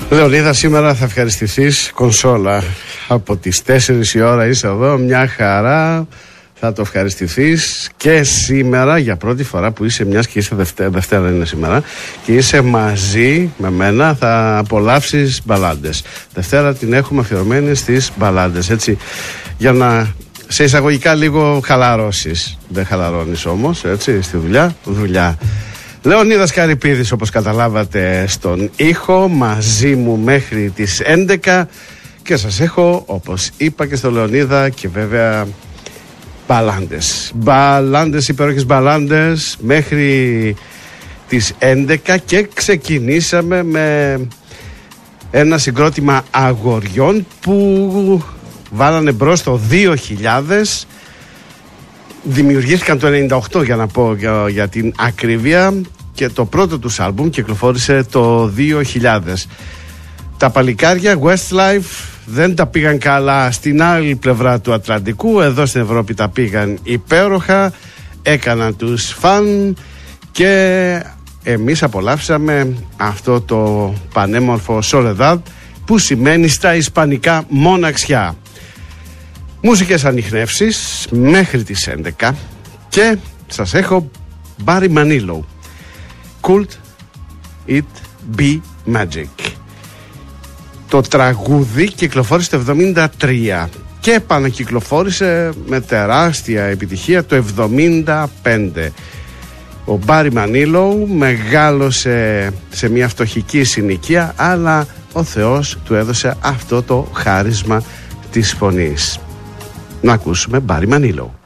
Λεωνίδα, σήμερα θα ευχαριστηθείς κονσόλα. Από τις 4 η ώρα είσαι εδώ, μια χαρά. Θα το ευχαριστηθείς και σήμερα για πρώτη φορά που είσαι, μιας και είσαι Δευτέρα είναι σήμερα, και είσαι μαζί με μένα, θα απολαύσεις μπαλάντες. Δευτέρα την έχουμε αφιερωμένη στις μπαλάντες, έτσι, για να σε εισαγωγικά λίγο χαλαρώσεις. Δεν χαλαρώνεις όμως, έτσι, στη δουλειά. Λεωνίδας Καρυπίδης, όπως καταλάβατε, στον ήχο, μαζί μου μέχρι τις 11 και σας έχω, όπως είπα και στο Λεωνίδα, και βέβαια μπαλάντες, υπέροχες μπαλάντες μέχρι τις 11 και ξεκινήσαμε με ένα συγκρότημα αγοριών που βάλανε μπρος το 2000. Δημιουργήθηκαν το 98 για να πω για την ακρίβεια, και το πρώτο τους άλμπουμ κυκλοφόρησε το 2000. Τα παλικάρια Westlife δεν τα πήγαν καλά στην άλλη πλευρά του Ατλαντικού. Εδώ στην Ευρώπη τα πήγαν υπέροχα, έκαναν τους φαν και εμείς απολαύσαμε αυτό το πανέμορφο Soledad, που σημαίνει στα ισπανικά μοναξιά. Μουσικές ανιχνεύσεις μέχρι τις 11 και σας έχω Barry Manilow, Could It Be Magic. Το τραγούδι κυκλοφόρησε το 73 και επανακυκλοφόρησε με τεράστια επιτυχία το 75. Ο Barry Manilow μεγάλωσε σε μια φτωχική συνοικία, αλλά ο Θεός του έδωσε αυτό το χάρισμα της φωνής. Να ακούσουμε Barry Manilow.